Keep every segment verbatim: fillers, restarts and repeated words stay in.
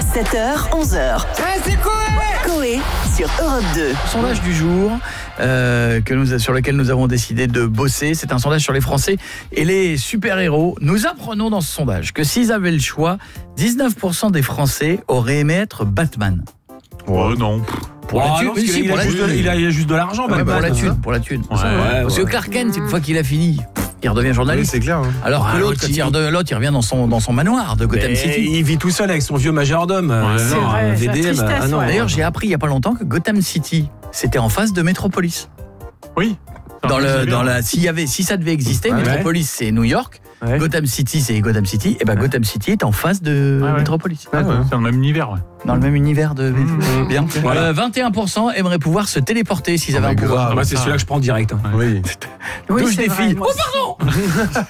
sept heures, onze heures. Ouais, c'est Coé Coé sur Europe deux. Sondage du jour euh, que nous, sur lequel nous avons décidé de bosser. C'est un sondage sur les Français et les super-héros. Nous apprenons dans ce sondage que s'ils avaient le choix, dix-neuf pour cent des Français auraient aimé être Batman. Oh non. Pour la Ah thune, non, parce si, qu'il pour a la juste thune. de- il a juste de l'argent, Ouais, Batman. pour la thune, pour la thune. Ouais, ouais, Parce que Clark Kent, une fois qu'il a fini, il redevient Oui, journaliste. c'est clair. Hein. Alors que Ah, l'autre, l'autre, quand il- il redevient- l'autre, il revient dans son, dans son manoir de Gotham Mais City. il vit tout seul avec son vieux majordome. Euh, C'est non, vrai, un c'est la V D M. tristesse, Ah non. ouais. D'ailleurs, j'ai appris il y a pas longtemps que Gotham City, c'était en face de Metropolis. Oui. Dans Ah, le, c'est dans bien. la, s'il y avait, si ça devait exister, Ouais. Metropolis c'est New York, Ouais. Gotham City c'est Gotham City, et ben Gotham City est en face de Ah ouais. Metropolis, Ah, ouais. C'est dans le même univers, ouais. dans le même univers de. Mmh. Bien. Voilà. Euh, vingt et un pour cent aimeraient pouvoir se téléporter s'ils Oh, avaient un mais pouvoir. Ah, moi, c'est celui-là que je prends direct. hein. Oui. Oui, Douche c'est des vrai, filles. moi Oh aussi.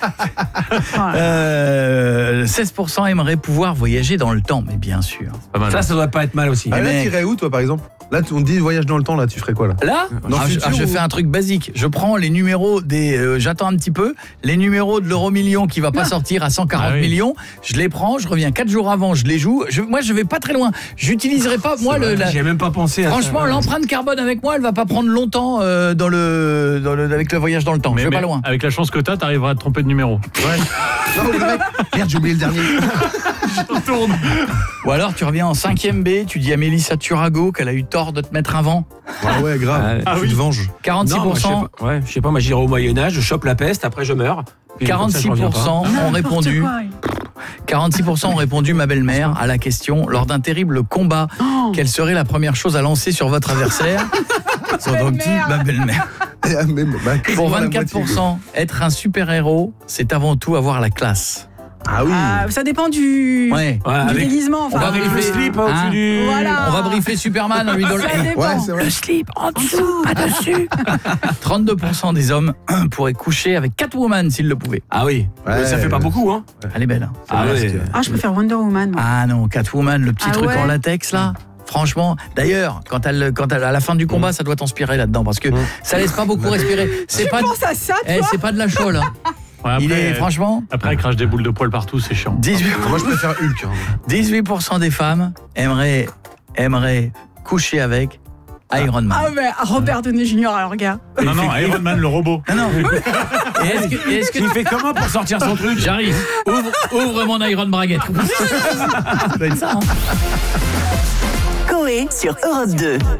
pardon. Euh, seize pour cent aimeraient pouvoir voyager dans le temps, mais bien sûr. Pas mal. Ça, ça doit pas être mal aussi. Ah, là, mais- t'irais où, toi, par exemple? Là, on te dit voyage dans le temps, là, tu ferais quoi, là? Là, Dans ah, le je, futur ah, je ou- fais un truc basique. Je prends les numéros des. euh, j'attends un petit peu. Les numéros de l'euro million qui va pas sortir à cent quarante Ah oui. millions. Je les prends. Je reviens quatre jours avant. Je les joue. Je, moi, je vais pas très loin. J'utiliserai pas moi le. la- J'ai même pas pensé à Franchement, ça. l'empreinte carbone avec moi, elle va pas prendre longtemps euh, dans le, dans le avec le voyage dans le temps. Mais, je vais mais pas loin. avec la chance que t'as, t'arriveras à te tromper de numéro. Non, mais le mec, merde, j'ai oublié le dernier. Tourne. Ou alors tu reviens en cinquième B. Tu dis à Mélissa Turago qu'elle a eu tort de te mettre un vent. Ah ouais, grave. Ah tu oui. te venges. quarante-six Non, moi, pour je sais cent. pas. Ouais, je sais pas, moi j'irai au Moyen-Âge, je chope la peste, après je meurs. Puis comme ça, je quarante-six reviens pour pas. cent ont N'importe répondu. quoi. quarante-six pour cent ont répondu, ma belle-mère, à la question lors d'un terrible combat, quelle serait la première chose à lancer sur votre adversaire? Ils ont donc dit ma belle-mère. Ah, mais, bah, Pour quasiment la vingt-quatre pour cent, moitié, être un super-héros, c'est avant tout avoir la classe. quoi. Ah oui. Ah, ça dépend du, Ouais. Ouais, du avec, déguisement. On va Enfin, avec le briefer. slip Hein au-dessus du... Voilà. On va briefer Superman en lui donnant Ça dépend. Ouais, c'est vrai. le slip en dessous, pas dessus. trente-deux pour cent des hommes pourraient coucher avec Catwoman s'ils le pouvaient. Ah oui, Ouais. ça fait pas beaucoup, hein. Elle est belle. Hein. Ah vrai, ouais. c'est- Ah, je préfère Wonder Woman. moi. Ah non, Catwoman, le petit Ah truc ouais. en latex là. Franchement, d'ailleurs, quand elle, quand elle, à la fin du combat, ça doit t'inspirer là-dedans parce que ça laisse pas beaucoup respirer. C'est Tu pas, penses à ça, eh, toi c'est pas de la chaux là. Ouais, après, Il est franchement. Après, elle crache des boules de poils partout, c'est chiant. dix-huit Moi, je préfère Hulk. hein. dix-huit pour cent des femmes aimeraient, aimeraient coucher avec Iron Man. Ah, mais Robert Downey junior alors, gars. Non, non, Iron Man, le robot. Non, non. Et est-ce que, et est-ce que Il fait comment pour sortir son truc? j'arrive? Ouvre, ouvre mon Iron Braguette. Ça doit être ça. Hein. Coé sur Europe deux.